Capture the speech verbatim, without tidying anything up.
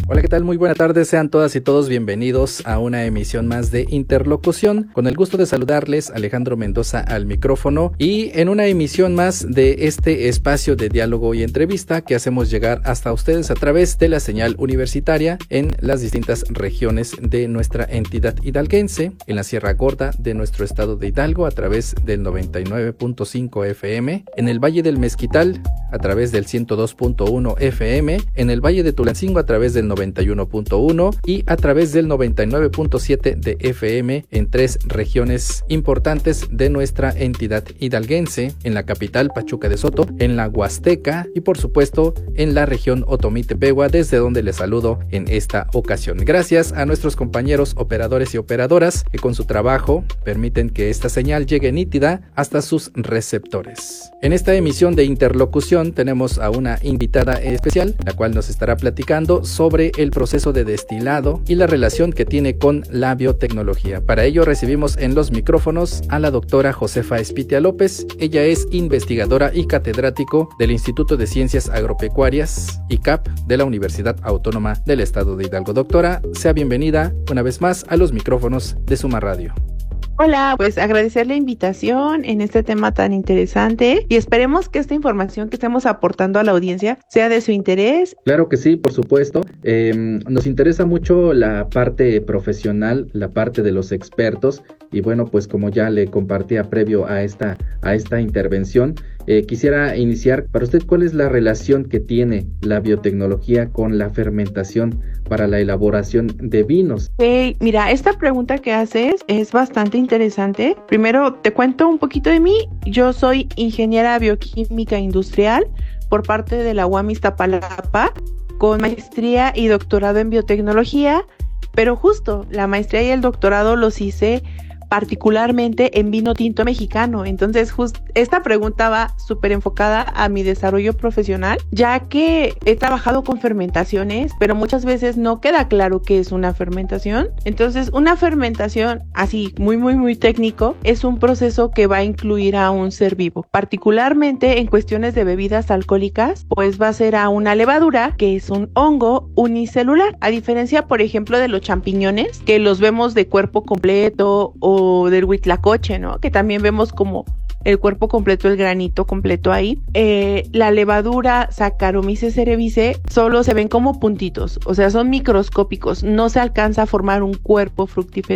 Hola, ¿qué tal? Muy buena tarde, sean todas y todos bienvenidos a una emisión más de Interlocución. Con el gusto de saludarles, Alejandro Mendoza al micrófono, y en una emisión más de este espacio de diálogo y entrevista que hacemos llegar hasta ustedes a través de la señal universitaria en las distintas regiones de nuestra entidad hidalguense, en la Sierra Gorda de nuestro estado de Hidalgo a través del noventa y nueve punto cinco F M, en el Valle del Mezquital a través del ciento dos punto uno F M, en el Valle de Tulancingo a través del noventa y uno punto uno y a través del noventa y nueve punto siete de F M en tres regiones importantes de nuestra entidad hidalguense, en la capital Pachuca de Soto, en la Huasteca y por supuesto en la región Otomí-Tepehua, desde donde les saludo en esta ocasión. Gracias a nuestros compañeros operadores y operadoras que con su trabajo permiten que esta señal llegue nítida hasta sus receptores. En esta emisión de Interlocución tenemos a una invitada especial, la cual nos estará platicando sobre el proceso de destilado y la relación que tiene con la biotecnología. Para ello recibimos en los micrófonos a la doctora Josefa Espitia López. Ella es investigadora y catedrático del Instituto de Ciencias Agropecuarias, I C A P, de la Universidad Autónoma del Estado de Hidalgo. Doctora, sea bienvenida una vez más a los micrófonos de Suma Radio. Hola, pues agradecer la invitación en este tema tan interesante y esperemos que esta información que estemos aportando a la audiencia sea de su interés. Claro que sí, por supuesto. Eh, nos interesa mucho la parte profesional, la parte de los expertos, y bueno, pues como ya le compartía previo a esta, a esta intervención, eh, quisiera iniciar, para usted, ¿cuál es la relación que tiene la biotecnología con la fermentación para la elaboración de vinos? Hey, mira, esta pregunta que haces es bastante interesante. Primero te cuento un poquito de mí. Yo soy ingeniera bioquímica industrial por parte de la U A M Iztapalapa, con maestría y doctorado en biotecnología, pero justo la maestría y el doctorado los hice particularmente en vino tinto mexicano. Entonces, just, esta pregunta va súper enfocada a mi desarrollo profesional, ya que he trabajado con fermentaciones, pero muchas veces no queda claro qué es una fermentación. Entonces, una fermentación, así muy, muy, muy técnico, es un proceso que va a incluir a un ser vivo. Particularmente en cuestiones de bebidas alcohólicas, pues va a ser a una levadura, que es un hongo unicelular, a diferencia, por ejemplo, de los champiñones, que los vemos de cuerpo completo, o o del huitlacoche, ¿no? Que también vemos como el cuerpo completo, el granito completo ahí. Eh, la levadura Saccharomyces cerevisiae solo se ven como puntitos, o sea, son microscópicos, no se alcanza a formar un cuerpo fructífero